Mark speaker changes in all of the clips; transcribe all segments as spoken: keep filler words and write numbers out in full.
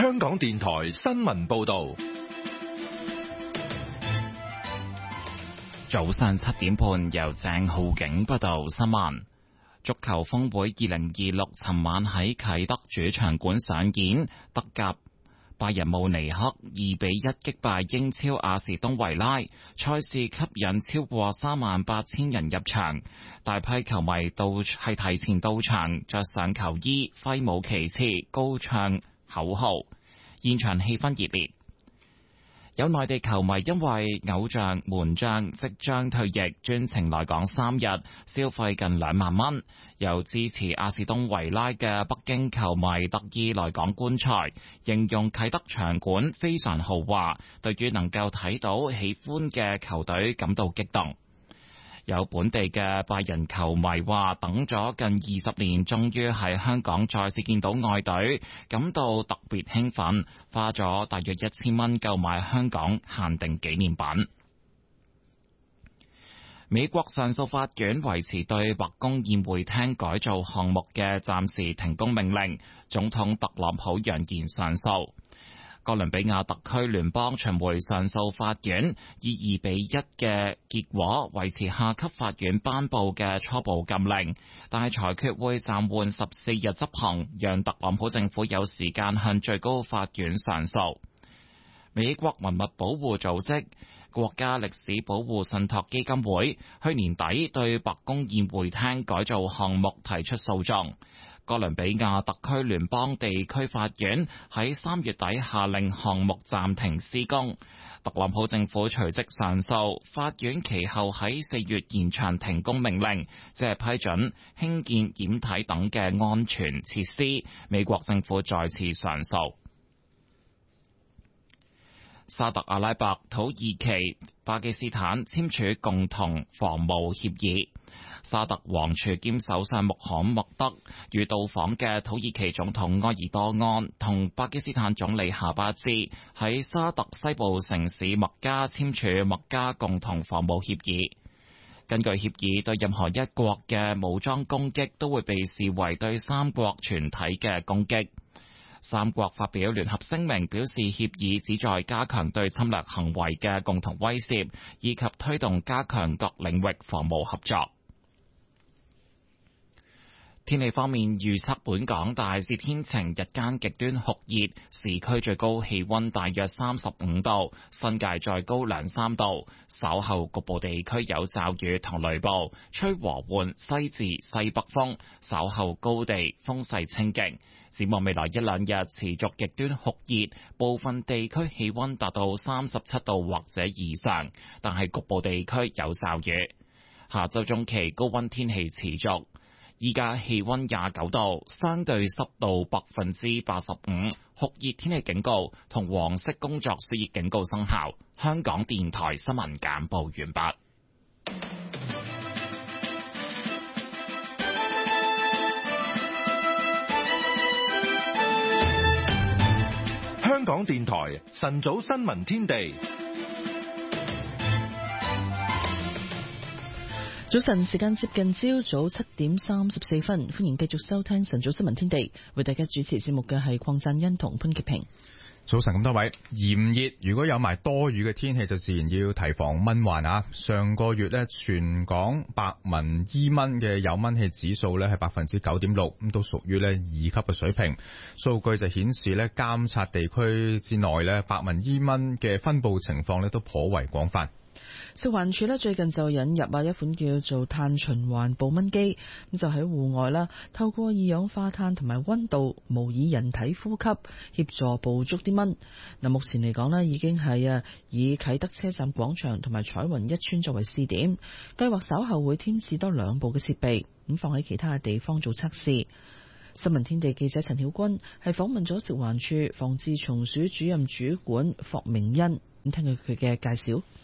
Speaker 1: 香港電台新聞報道。
Speaker 2: 早上七點半，由鄭浩景報道新聞。足球峰會二零二六尋晚喺啟德主場館上演，德甲拜仁慕尼黑二比一擊敗英超阿士東維拉，賽事吸引超過三萬八千人入場，大批球迷到係提前到場，着上球衣，揮舞旗幟，高唱口號，現場氣氛熱烈。有內地球迷因為偶像門將即將退役，專程來港三日，消費近兩萬蚊。有支持阿士東維拉嘅北京球迷特意來港觀賽，形容啟德場館非常豪華，對於能夠睇到喜歡嘅球隊感到激動。有本地嘅拜仁球迷話，等咗近二十年，終於喺香港再次見到愛隊，感到特別興奮，花咗大約一千蚊購買香港限定紀念品。美國上訴法院維持對白宮宴會廳改造項目嘅暫時停工命令，總統特朗普揚言上訴。哥倫比亞特區聯邦巡迴上訴法院以二比一嘅結果維持下級法院頒布嘅初步禁令，但係裁決會暫緩十四日執行，讓特朗普政府有時間向最高法院上訴。美國文物保護組織國家歷史保護信託基金會去年底對白宮宴會廳改造項目提出訴訟。哥倫比亞特區聯邦地區法院喺三月底下令項目暫停施工，特朗普政府隨即上訴，法院其後喺四月延長停工命令，即係批准興建掩體等嘅安全設施。美國政府再次上訴。沙特阿拉伯、土耳其、巴基斯坦簽署共同防務協議。沙特王儲兼首相穆罕默德與到訪嘅土耳其總統埃爾多安同巴基斯坦總理夏巴茲喺沙特西部城市麥加簽署麥加共同防務協議。根據協議，對任何一國嘅武裝攻擊都會被視為對三國全體嘅攻擊。三國發表聯合聲明，表示協議旨在加強對侵略行為嘅共同威懾，以及推動加強各領域防務合作。天氣方面，預測本港大致天晴，日間極端酷熱，市區最高氣溫大約三十五度，新界再高兩三度。稍後局部地區有驟雨同雷暴，吹和緩西至西北風，稍後高地風勢清勁。展望未來一兩日持續極端酷熱，部分地區氣溫達到三十七度或者以上，但係局部地區有驟雨。下周中期高溫天氣持續。依家氣溫廿九度，相對濕度百分之八十五，酷熱天氣警告同黃色工作暑熱警告生效。香港電台新聞簡報完畢。
Speaker 1: 香港電台晨早新聞天地。
Speaker 3: 早晨，時間接近朝早七點三十四分，歡迎繼續收聽晨早新聞天地。為大家主持節目嘅係鄺贊恩同潘潔平。
Speaker 4: 早晨咁多位，炎熱如果有埋多雨嘅天氣，就自然要提防蚊患啊！上個月呢，全港白紋伊蚊嘅有蚊氣指數呢係百分之九點六，咁都屬於呢二級嘅水平。數據就顯示呢，監察地區之內呢，白紋伊蚊嘅分佈情況呢都頗為廣泛。
Speaker 3: 食環署咧最近就引入啊一款叫做碳循環捕蚊機，咁就喺戶外啦，透過二氧化碳同埋溫度模擬人體呼吸，協助捕捉啲蚊。嗱，目前嚟講咧，已經係啊以啟德車站廣場同埋彩雲一村作為試點，計劃稍後會添置多兩部嘅設備，咁放喺其他嘅地方做測試。新聞天地記者陳曉君係訪問咗食環署防治蟲鼠主任主管霍明恩，咁聽佢佢嘅介紹。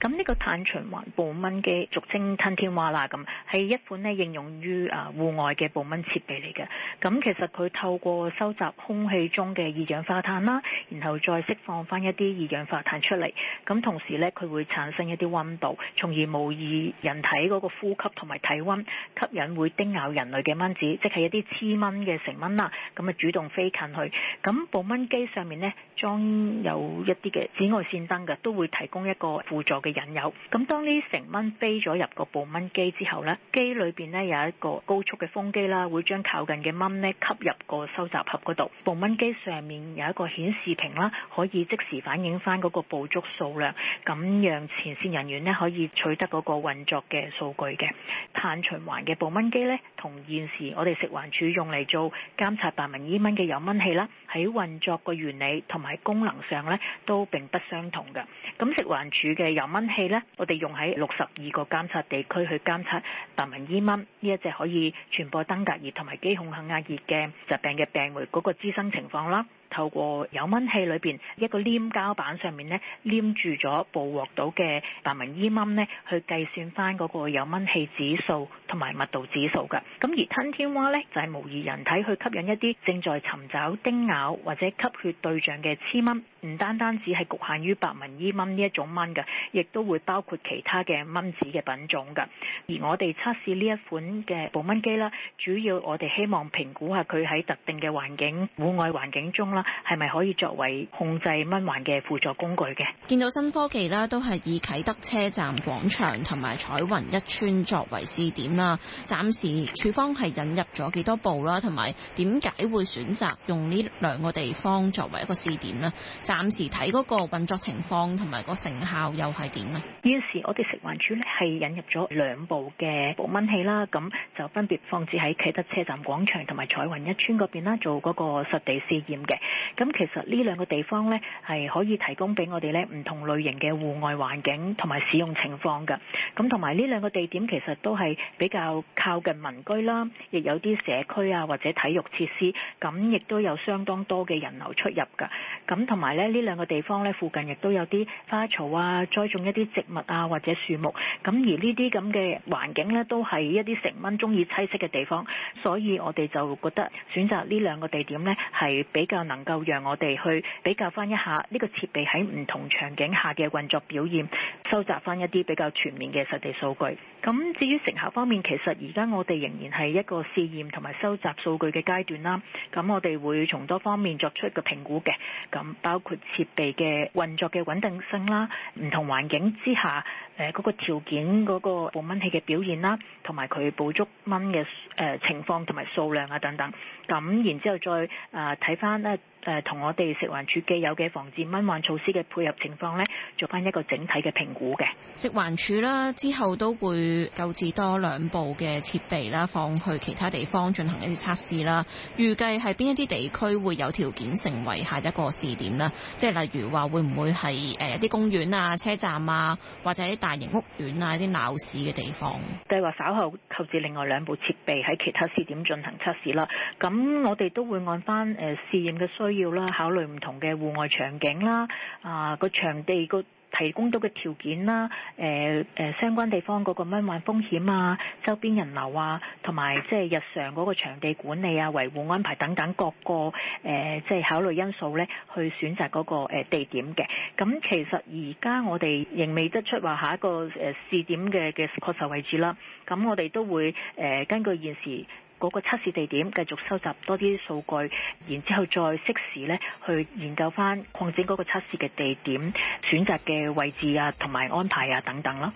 Speaker 5: 咁呢個碳循環捕蚊機，俗稱吞天蛙啦，咁係一款咧應用於啊戶外嘅捕蚊設備嚟嘅。咁其實佢透過收集空氣中嘅二氧化碳啦，然後再釋放翻一啲二氧化碳出嚟。咁同時咧，佢會產生一啲溫度，從而模擬人體嗰個呼吸同埋體溫，吸引會叮咬人類嘅蚊子，即係一啲黐蚊嘅成蚊啦。咁啊主動飛近去。咁捕蚊機上面咧裝有一啲嘅紫外線燈嘅，都會提供一個輔助嘅引誘。咁當呢啲成蚊飛咗入個捕蚊機之後咧，機裏邊咧有一個高速嘅風機啦，會將靠近嘅蚊咧吸入個收集盒嗰度。捕蚊機上面有一個顯示屏啦，可以即時反映翻嗰個捕捉數量，咁讓前線人員咧可以取得嗰個運作嘅數據嘅。碳循環嘅捕蚊機咧，同現時我哋食環署用嚟做監察白紋伊蚊嘅誘蚊器啦，喺運作個原理同埋功能上咧都並不相同嘅。咁食環署嘅誘蚊器咧，我哋用喺六十二個監察地區去監察白紋伊蚊呢一隻可以傳播登革熱同埋肌孔肯亞熱嘅疾病嘅病媒嗰個滋生情況啦。透過誘蚊器裏邊一個黏膠板上面咧黏住咗捕獲到嘅白紋伊蚊咧，去計算翻嗰個誘蚊器指數同埋密度指數嘅。咁而吞天蛙咧就係模擬人體去吸引一啲正在尋找叮咬或者吸血對象嘅黐蚊，唔單單只係局限於白紋伊蚊呢一種蚊嘅，亦都會包括其他嘅蚊子嘅品種嘅。而我哋測試呢一款嘅捕蚊機啦，主要我哋希望評估下佢喺特定嘅環境、戶外環境中啦，係咪可以作為控制蚊患嘅輔助工具嘅？
Speaker 6: 見到新科技啦，都係以啟德車站廣場同埋彩雲一村作為試點啦。暫時處方係引入咗幾多部啦，同埋點解會選擇用呢兩個地方作為一個試點呢？暫時睇嗰個運作情況同埋個成效又係點呢？
Speaker 5: 現時我哋食環署咧係引入咗兩部嘅捕蚊器啦，咁就分別放置喺啟德車站廣場同埋彩雲一村嗰邊啦，做嗰個實地試驗嘅。咁其實呢兩個地方咧係可以提供俾我哋咧唔同類型嘅戶外環境同埋使用情況㗎。咁同埋呢兩個地點其實都係比較靠近民居啦，亦有啲社區啊或者體育設施，咁亦都有相當多嘅人流出入㗎。咁同埋咧呢兩個地方咧附近亦都有啲花槽啊，栽種一啲植物啊或者樹木。咁而呢啲咁嘅環境咧都係一啲成蚊中意棲息嘅地方，所以我哋就覺得選擇呢兩個地點咧係比較能夠讓我哋去比較翻一下呢個設備喺唔同場景下嘅運作表現，收集翻一啲比較全面嘅實地數據。咁至於成效方面，其實而家我哋仍然係一個試驗同埋收集數據嘅階段啦。咁我哋會從多方面作出一個評估嘅，咁包括設備嘅運作嘅穩定性啦，唔同環境之下誒嗰個條件嗰個捕蚊器嘅表現啦，同埋佢捕捉蚊嘅誒情況同埋數量啊等等。咁然之後再誒睇翻咧誒同我哋食環署既有嘅防治蚊患措施嘅配合情況咧，做翻一個整體嘅評估嘅。
Speaker 6: 食環署啦，之後都會購置多兩部嘅設備啦，放去其他地方進行一啲測試啦。預計係邊一啲地區會有條件成為下一個試點啦？即係例如話會唔會係誒一啲公園啊、車站啊，或者大型屋苑啊、一啲鬧市嘅地方？
Speaker 5: 計劃稍後購置另外兩部設備喺其他試點進行測試啦。咁我哋都會按翻誒試驗嘅需要啦，考慮唔同嘅戶外場景啦，啊個場地個提供到嘅條件啦，誒誒相關地方嗰個蚊患風險啊、周邊人流啊，同埋即係日常嗰個場地管理啊、維護安排等等各個誒即係考慮因素咧，去選擇嗰個誒地點嘅。咁其實而家我哋仍未得出話下一個誒試點嘅嘅確實位置啦。咁我哋都會誒根據現時嗰個測試地點繼續收集多啲數據，然之後再適時咧去研究翻擴展嗰個測試嘅地點、選擇嘅位置啊，同埋安排啊等等咯。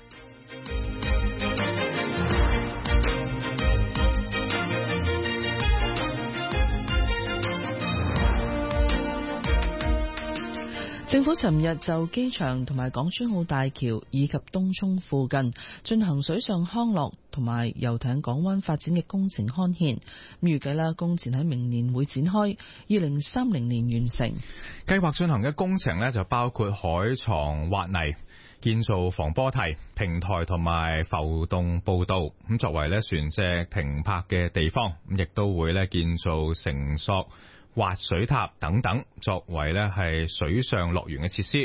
Speaker 3: 政府尋日就機場同埋港珠澳大橋以及東涌附近進行水上康樂同埋遊艇港灣發展嘅工程刊憲，預計啦工程喺明年會展開，二零三零年完成。
Speaker 4: 計劃進行嘅工程呢，就包括海床挖泥、建造防波堤、平台同埋浮動步道，咁作為咧船隻停泊嘅地方，咁亦都會咧建造繩索、滑水塔等等，作為咧係水上樂園嘅設施。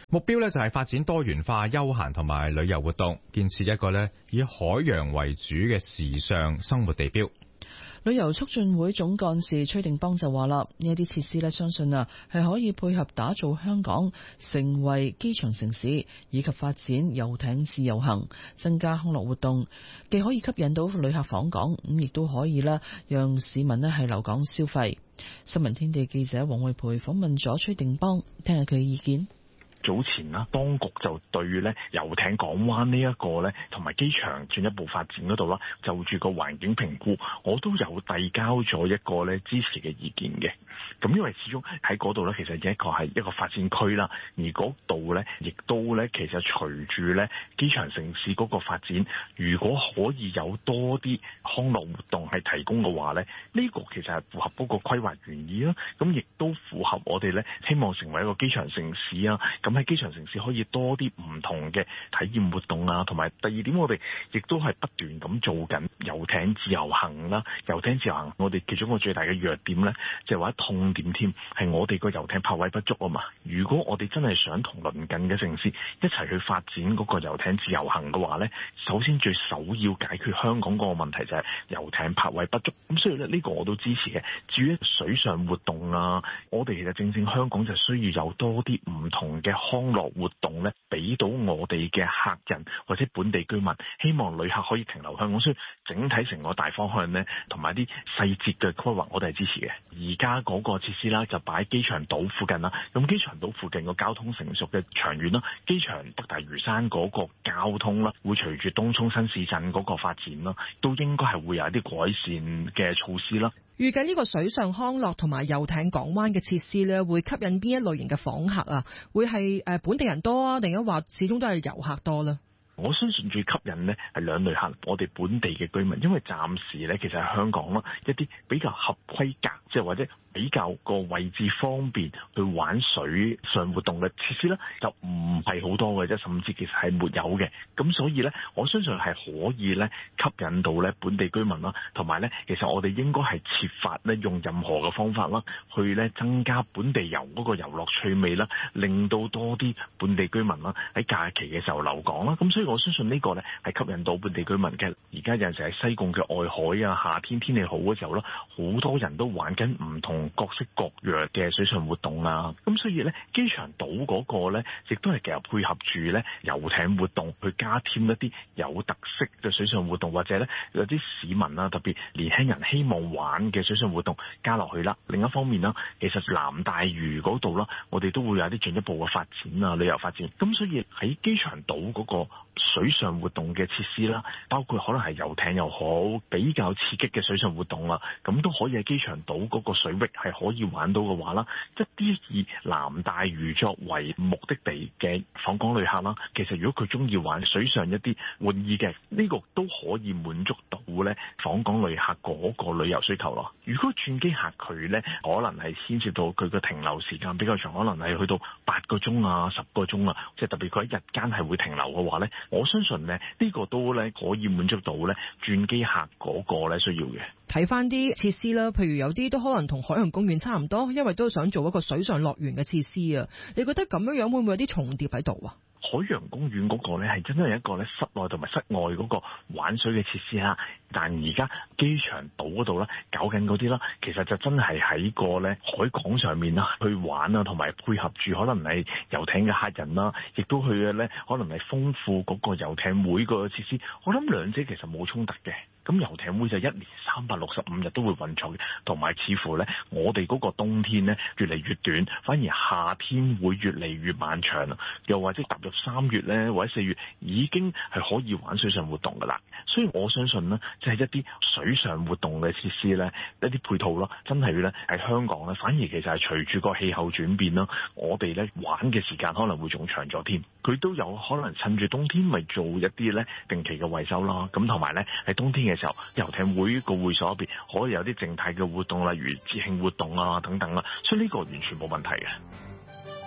Speaker 4: 目標咧就係發展多元化休閒同埋旅遊活動，建設一個咧以海洋為主嘅時尚生活地標。
Speaker 3: 旅遊促進會總幹事崔定邦就話啦，呢一啲設施咧，相信啊係可以配合打造香港成為機場城市，以及發展遊艇自由行，增加康樂活動，既可以吸引到旅客訪港，咁亦都可以啦，讓市民咧係留港消費。新聞天地記者黃慧培訪問咗崔定邦，聽下佢嘅意見。
Speaker 7: 早前啦，當局就對咧遊艇港灣呢一個咧，同埋機場進一步發展嗰度啦，就住個環境評估，我都有遞交咗一個咧支持嘅意見嘅。咁因為始終喺嗰度咧，其實一個係一個發展區啦，而嗰度咧亦都咧，其實隨住咧機場城市嗰個發展，如果可以有多啲康樂活動係提供嘅話咧，呢個其實係符合嗰個規劃原意啦。咁亦都符合我哋咧希望成為一個機場城市啊。咁喺機場城市可以多啲唔同嘅體驗活動啊，同埋第二點我哋亦都係不斷咁做緊遊艇自由行啦。遊艇自由行我哋其中一個最大嘅弱點咧，就係話痛點添，係我哋個遊艇泊位不足啊嘛。如果我哋真係想同鄰近嘅城市一齊去發展嗰個遊艇自由行嘅話咧，首先最首要解決香港嗰個問題就係遊艇泊位不足。咁所以咧呢個我都支持嘅。至於水上活動啊，我哋其實正正香港就需要有多啲唔同嘅康樂活動咧，俾到我哋嘅客人或者本地居民，希望旅客可以停留香港。所以整體成個大方向咧，同埋啲細節嘅規劃，我哋係支持嘅。而家嗰個設施啦，就擺喺機場島附近啦。咁機場島附近個交通成熟嘅長遠啦，機場北大嶼山嗰個交通啦，會隨住東涌新市鎮嗰個發展啦，都應該係會有一啲改善嘅措施啦。
Speaker 8: 預計呢個水上康樂同埋遊艇港灣嘅設施咧，會吸引邊一類型嘅訪客啊？會係誒本地人多啊，定係話始終都係遊客多咧？
Speaker 7: 我相信最吸引呢係兩類客，我哋本地嘅居民，因為暫時咧其實係香港啦，一啲比較合規格，即係或者比較個位置方便去玩水上活動嘅設施咧，就唔係好多嘅啫，甚至其實係沒有嘅。咁所以咧，我相信係可以咧吸引到咧本地居民啦，同埋咧，其實我哋應該係設法咧用任何嘅方法啦，去咧增加本地遊嗰個遊樂趣味啦，令到多啲本地居民啦喺假期嘅時候留港啦。咁所以我相信呢個咧係吸引到本地居民嘅。而家有陣時喺西貢嘅外海啊，夏天天氣好嘅時候啦，好多人都玩緊唔同各式各樣嘅水上活動啊。咁所以咧，機場島嗰個咧，亦都係其實配合住咧遊艇活動，去加添一啲有特色嘅水上活動，或者咧有啲市民啊，特別年輕人希望玩嘅水上活動加落去啦。另一方面啦，其實南大嶼嗰度啦，我哋都會有啲進一步嘅發展啊，旅遊發展。咁所以喺機場島嗰個水上活動嘅設施啦，包括可能係遊艇又好，比較刺激嘅水上活動啦，咁都可以喺機場島嗰個水域係可以玩到嘅話啦，一啲以南大嶼作為目的地嘅訪港旅客啦，其實如果佢中意玩水上一啲玩意嘅，呢個都可以滿足到咧訪港旅客嗰個旅遊需求咯。如果轉機客佢咧，可能係牽涉到佢嘅停留時間比較長，可能係去到八個鐘啊、十個鐘啊，即係特別佢喺日間係會停留嘅話咧，我相信咧呢個都咧可以滿足到咧轉機客嗰個咧需要嘅。
Speaker 8: 睇翻啲設施啦，譬如有啲都可能同海洋公園差唔多，因為都想做一個水上樂園嘅設施啊。你覺得咁樣樣會唔會有啲重疊喺度啊？
Speaker 7: 海洋公園嗰個咧係真係一個咧室內同埋室外嗰個玩水嘅設施啦，但而家機場島嗰度咧搞緊嗰啲啦，其實就真係喺個咧海港上面啦去玩啊，同埋配合住可能係遊艇嘅客人啦，亦都去嘅咧可能係豐富嗰個遊艇會個設施。我諗兩者其實冇衝突嘅。咁遊艇會就一年三百六十五日都會運作嘅，同埋似乎咧，我哋嗰個冬天咧越嚟越短，反而夏天會越嚟越漫長啊！又或者踏入三月咧，或者四月已經係可以玩水上活動噶啦。所以我相信呢，即係一啲水上活動嘅設施咧，一啲配套咯，真係咧喺香港咧，反而其實係隨住個氣候轉變啦，我哋咧玩嘅時間可能會仲長咗添。佢都有可能趁住冬天咪做一啲咧定期嘅維修啦。咁同埋咧喺冬天嘅時候，遊艇會個會所入邊可以有啲靜態嘅活動，例如節慶活動啊等等啦，所以呢個完全冇問題嘅。